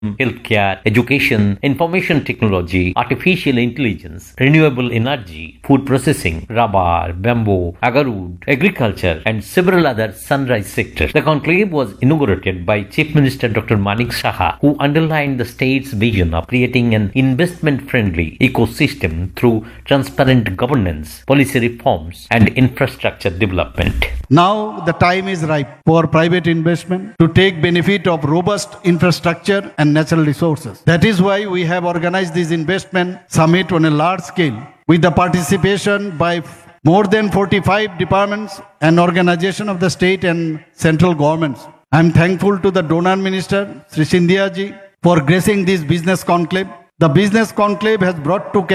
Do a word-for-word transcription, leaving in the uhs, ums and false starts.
healthcare, education, information technology, artificial intelligence, renewable energy, food processing, rubber, bamboo, agarwood, agriculture, and several other sunrise sectors. The conclave was inaugurated by Chief Minister Doctor Manik Saha, who underlined the state's vision of creating an investment-friendly ecosystem through transparent governance, policy reforms, and infrastructure development. Now the time is ripe for private investment to take benefit of robust infrastructure and natural resources. That is why we have organized this investment summit on a large scale with the participation by more than forty-five departments and organizations of the state and central governments. I am thankful to the donor minister, Sri Scindia ji, for gracing this business conclave. The business conclave has brought together